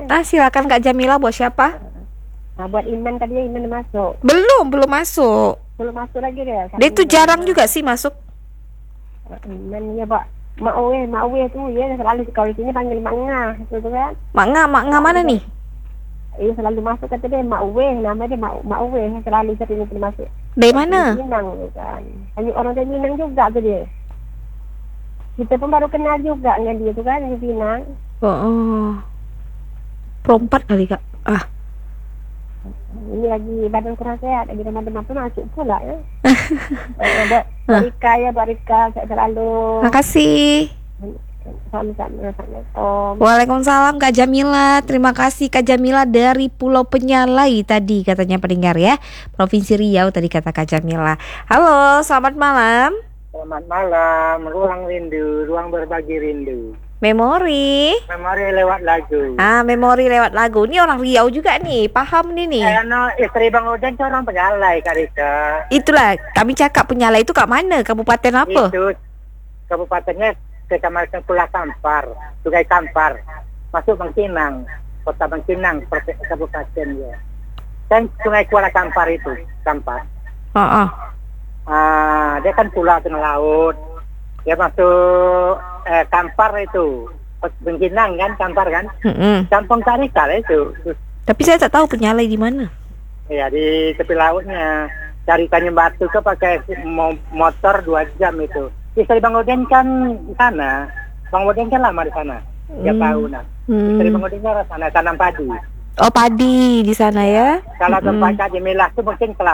Silakan Kak Jamila, buat siapa? Nah, buat Iman tadi, Iman masuk. Belum masuk. Belum masuk lagi dia. Dia itu jarang juga sih masuk. Iman ya, Pak. Mak Uwe tuh ya selalu kalau di sini panggil Mak Ngah, gitu kan. Mak Nga mana nih? Iya selalu masuk kata dia Mak Uwe, namanya dia Mak Uwe, selalu sering masuk. Dari mana? Minang kan. Hanya orang dari Minang juga tuh dia. Kita pun baru kenal juga dengan dia tuh kan di Minang. Oh. Perempat kali Kak. Ini lagi badan kurang sehat, lagi demam pun masuk pula ya. Ada Barika saya selalu. Makasih. Assalamualaikum. Waalaikumsalam Kak Jamila. Terima kasih Kak Jamila dari Pulau Penyalai tadi katanya pendengar ya. Provinsi Riau tadi kata Kak Jamila. Halo, selamat malam. Selamat malam, ruang berbagi rindu. Memori Lewat lagu. Memori lewat lagu. Ini orang Riau juga nih, paham nih. Istri Bang Oden itu orang Penyalai, Kak Rika. Itulah, kami cakap Penyalai itu kat mana? Kabupaten apa? Itu kabupatennya Kecamatan Pulau Kampar, Sungai Kampar. Masuk Bangkinang, Kota Bangkinang, kabupaten ya. Dan Sungai Kuala Kampar itu, Kampar. Dia kan pulau tengah laut. Dia masuk Kampar itu, Bangkinang kan, Kampar kan. Kampung Tarikal itu. Tapi saya tak tahu Penyalai di mana. Ya di tepi lautnya. Cari Tanjung Batu ke pakai motor 2 jam itu. Istri Bang Oden kan di sana. Bang Oden kan lama di sana. 3 tahun. Istri Bang Oden kan di sana tanam padi. Oh, padi di sana ya. Kalau tempat Kak Jemilah itu mungkin kelapa.